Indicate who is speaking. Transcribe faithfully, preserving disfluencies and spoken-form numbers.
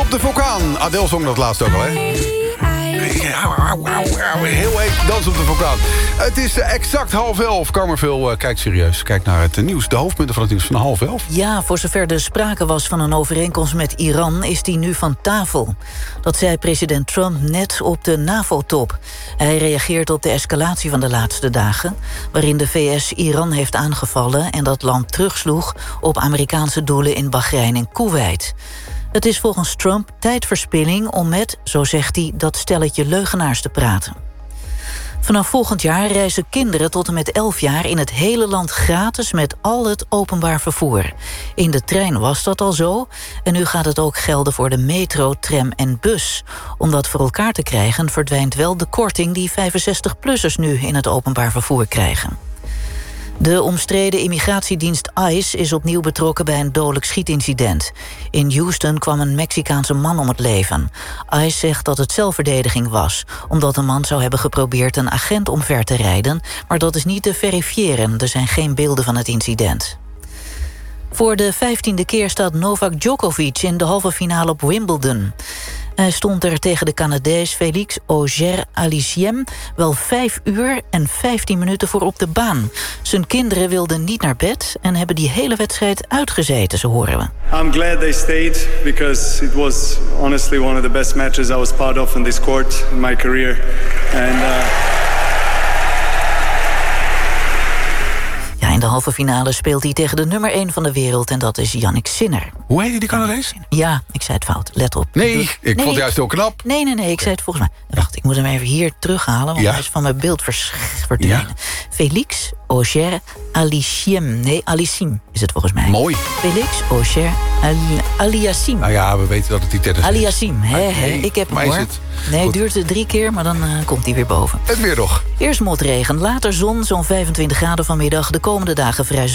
Speaker 1: op de vulkaan. Adele zong dat laatst ook al, hè? Heel even dans op de vulkaan. Het is exact half elf. Kamerveel, uh, kijk serieus. Kijk naar het nieuws. De hoofdpunten van het nieuws van half elf.
Speaker 2: Ja, voor zover er sprake was van een overeenkomst met Iran... is die nu van tafel. Dat zei president Trump net op de NAVO-top. Hij reageert op de escalatie van de laatste dagen... waarin de V S Iran heeft aangevallen... en dat land terugsloeg op Amerikaanse doelen in Bahrein en Koeweit. Het is volgens Trump tijdverspilling om met, zo zegt hij... dat stelletje leugenaars te praten. Vanaf volgend jaar reizen kinderen tot en met elf jaar... in het hele land gratis met al het openbaar vervoer. In de trein was dat al zo... en nu gaat het ook gelden voor de metro, tram en bus. Om dat voor elkaar te krijgen verdwijnt wel de korting... die vijfenzestig-plussers nu in het openbaar vervoer krijgen. De omstreden immigratiedienst ICE is opnieuw betrokken bij een dodelijk schietincident. In Houston kwam een Mexicaanse man om het leven. ICE zegt dat het zelfverdediging was, omdat een man zou hebben geprobeerd een agent omver te rijden, maar dat is niet te verifiëren. Er zijn geen beelden van het incident. Voor de vijftiende keer staat Novak Djokovic in de halve finale op Wimbledon. Hij stond er tegen de Canadees Félix Auger-Aliassime wel vijf uur en vijftien minuten voor op de baan. Zijn kinderen wilden niet naar bed en hebben die hele wedstrijd uitgezeten, zo horen we.
Speaker 3: I'm glad they stayed because it was honestly one of the best matches I was part of in this court in my career. And uh...
Speaker 2: Ja, in de halve finale speelt hij tegen de nummer één van de wereld... en dat is Jannik Sinner.
Speaker 1: Hoe heet die Canadees?
Speaker 2: Ja, ik zei het fout. Let op.
Speaker 1: Nee,
Speaker 2: Doe...
Speaker 1: ik
Speaker 2: nee,
Speaker 1: vond het juist heel knap.
Speaker 2: Nee, nee, nee, ik zei het volgens mij. Wacht, ik moet hem even hier terughalen... want
Speaker 1: ja.
Speaker 2: hij is van mijn beeld vers... verdwenen. Ja. Félix Auger-Aliassime. Nee, Aliassime is het volgens mij.
Speaker 1: Mooi.
Speaker 2: Félix Auger-Aliassime.
Speaker 1: Nou ja, we weten dat het die tennis is.
Speaker 2: Aliassime, hè,
Speaker 1: nee,
Speaker 2: hè. Ik heb hem,
Speaker 1: maar
Speaker 2: hoor.
Speaker 1: is het...
Speaker 2: Nee, het
Speaker 1: Goed.
Speaker 2: duurt drie keer, maar dan uh, komt hij weer boven.
Speaker 1: Het weer nog.
Speaker 2: Eerst motregen, later zon, zo'n vijfentwintig graden vanmiddag. De komende dagen vrij